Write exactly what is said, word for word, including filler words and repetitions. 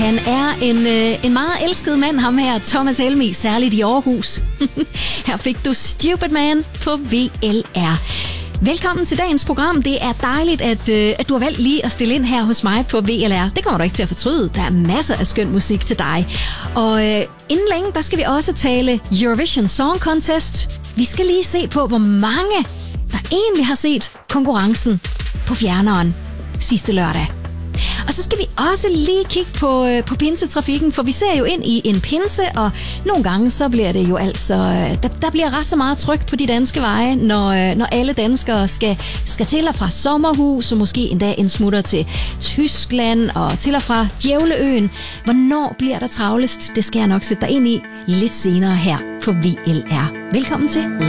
Han er en, øh, en meget elsket mand, ham her, Thomas Helmig, særligt i Aarhus. Her fik du Stupid Man på V L R. Velkommen til dagens program. Det er dejligt, at, øh, at du har valgt lige at stille ind her hos mig på V L R. Det kommer du ikke til at fortryde. Der er masser af skøn musik til dig. Og øh, inden længe, der skal vi også tale Eurovision Song Contest. Vi skal lige se på, hvor mange der egentlig har set konkurrencen på fjerneren sidste lørdag. Og så skal vi også lige kigge på, øh, på pinsetrafikken, for vi ser jo ind i en pinse, og nogle gange så bliver det jo altså, øh, der, der bliver ret så meget tryk på de danske veje, når, øh, når alle danskere skal, skal til og fra sommerhus, og måske endda en smutter til Tyskland og til og fra Djævleøen. Hvornår bliver der travlest? Det skal jeg nok sætte dig ind i lidt senere her på V L R. Velkommen til.